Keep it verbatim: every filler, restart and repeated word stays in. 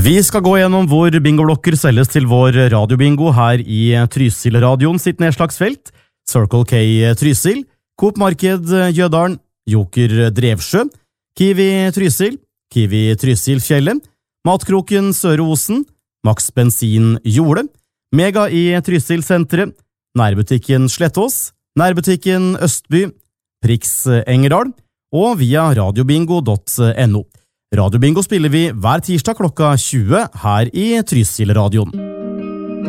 Vi skal gå gjennom hvor bingoblokker selges til vår radiobingo her i Trysil-radioen sitt nedslagsfelt, Circle K Trysil, Coop Marked Jødalen, Joker Drevsjø, Kiwi Trysil, Kiwi Trysil-fjellet, Matkroken Søre-Osen, Max Bensin Jorde, Mega i Trysil-senteret, Nærbutikken Slettås, Nærbutikken Østby, Prix Engerdal og via radiobingo punktum no. Radiobingo spiller vi hver tirsdag klokka tjue her i Trysil-radioen.